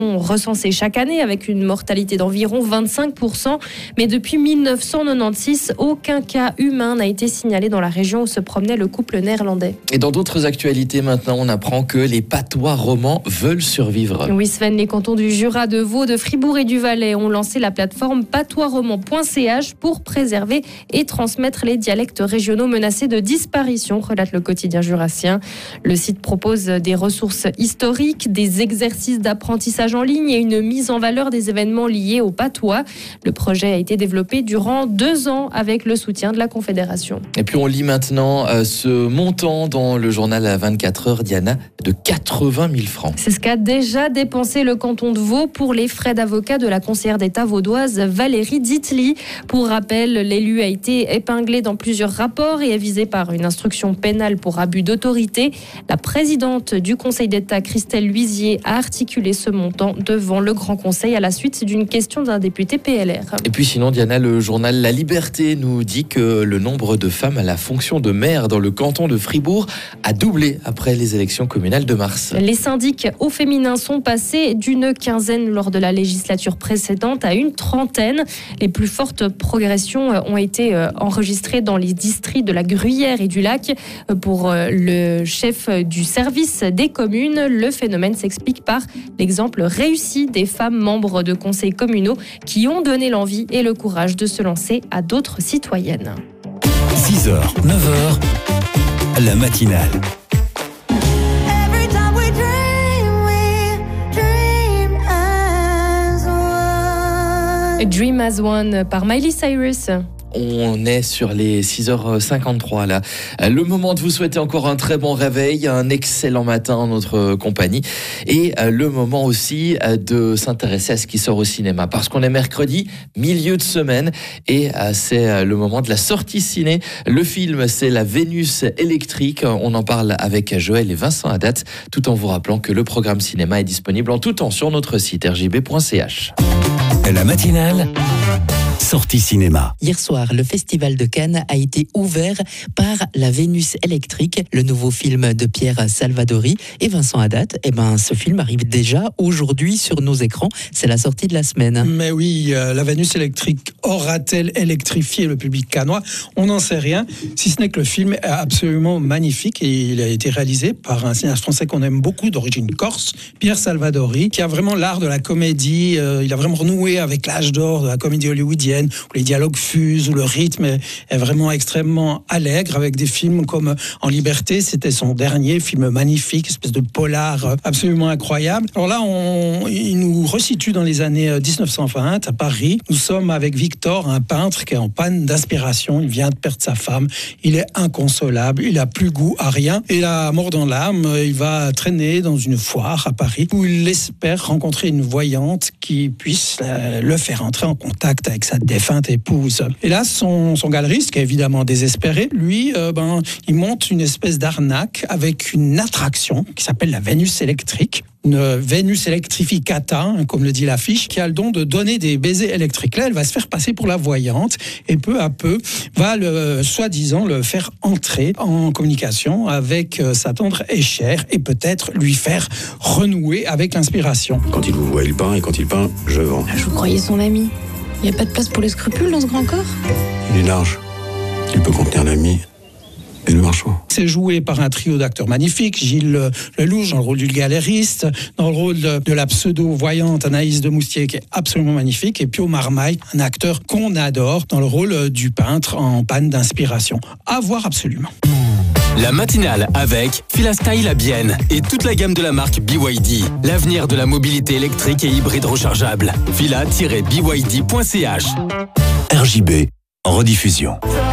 recensés chaque année avec une mortalité d'environ 25%. Mais depuis 1996, aucun cas humain n'a été signalé dans la région où se promenait le couple néerlandais. Et dans d'autres actualités maintenant, on apprend que les patois romans veulent survivre. Oui Sven, les cantons du Jura, de Vaud, de Fribourg et du Valais ont lancé la plateforme patoisromans.ch pour préserver et transmettre les dialectes régionaux menacés de disparition, relate le quotidien jurassien. Le site propose des ressources historiques, des exercices d'apprentissage en ligne et une mise en valeur des événements liés au patois. Le projet a été développé durant 2 ans avec le soutien de la Confédération. Et puis on lit maintenant ce montant dans le journal à 24 heures, Diana, de 80 000 francs. C'est ce qu'a déjà dépensé le canton de Vaud pour les frais d'avocat de la conseillère d'État vaudoise Valérie Ditli. Pour rappel, l'élu a été épinglé dans plusieurs rapports et est visé par une instruction pénale pour abus d'autorité. La présidente du Conseil d'État, Christelle Luisier, a articulé ce montant devant le Grand Conseil à la suite d'une question d'un député PLR. Et puis sinon, Diana, le journal La Liberté nous dit que le nombre de femmes à la fonction de maire dans le canton de Fribourg a doublé après les élections communales de mars. Les syndics au féminin sont passés d'une quinzaine lors de la législature précédente à une trentaine. Les plus fortes progressions ont été enregistrées dans les districts de la Gruyère et du Lac. Pour le chef du service des communes, le phénomène s'explique par l'exemple réussi des femmes membres de conseils communaux qui ont donné l'envie et le courage de se lancer à d'autres citoyennes. 6h, 9h, la matinale. Dream as One par Miley Cyrus. On est sur les 6h53 là. Le moment de vous souhaiter encore un très bon réveil, un excellent matin en notre compagnie et le moment aussi de s'intéresser à ce qui sort au cinéma parce qu'on est mercredi, milieu de semaine et c'est le moment de la sortie ciné. Le film, c'est La Vénus électrique. On en parle avec Joël et Vincent Haddad tout en vous rappelant que le programme cinéma est disponible en tout temps sur notre site rjb.ch. La matinale, sortie cinéma. Hier soir, le Festival de Cannes a été ouvert par La Vénus électrique, le nouveau film de Pierre Salvadori et Vincent Haddad. Ce film arrive déjà aujourd'hui sur nos écrans. C'est la sortie de la semaine. Mais oui, La Vénus électrique aura-t-elle électrifié le public cannois ? On n'en sait rien, si ce n'est que le film est absolument magnifique et il a été réalisé par un cinéaste français qu'on aime beaucoup, d'origine corse, Pierre Salvadori, qui a vraiment l'art de la comédie. Il a vraiment renoué avec l'âge d'or de la comédie hollywoodienne, où les dialogues fusent, où le rythme est vraiment extrêmement allègre, avec des films comme En Liberté, c'était son dernier film magnifique, espèce de polar absolument incroyable. Alors là, il nous resitue dans les années 1920 à Paris. Nous sommes avec Victor, un peintre qui est en panne d'inspiration. Il vient de perdre sa femme, il est inconsolable, il n'a plus goût à rien. Et la mort dans l'âme, il va traîner dans une foire à Paris où il espère rencontrer une voyante qui puisse le faire entrer en contact avec sa défunte épouse. Et là, son galeriste, qui est évidemment désespéré, lui, il monte une espèce d'arnaque avec une attraction qui s'appelle la Vénus électrique. Une Vénus electrificata, comme le dit l'affiche, qui a le don de donner des baisers électriques. Là, elle va se faire passer pour la voyante et peu à peu va soi-disant le faire entrer en communication avec sa tendre et chère et peut-être lui faire renouer avec l'inspiration. Quand il vous voit, il peint et quand il peint, je vends. Je vous croyais son ami. Il n'y a pas de place pour les scrupules dans ce grand corps ? Il est large. Il peut contenir l'ami et le marchand. C'est joué par un trio d'acteurs magnifiques. Gilles Lelouch dans le rôle du galériste, dans le rôle de la pseudo-voyante Anaïs de Moustier qui est absolument magnifique, et Pio Marmaille, un acteur qu'on adore dans le rôle du peintre en panne d'inspiration. À voir absolument. La matinale avec Filastyle à Bienne et toute la gamme de la marque BYD. L'avenir de la mobilité électrique et hybride rechargeable. Fila-byd.ch. RJB en rediffusion.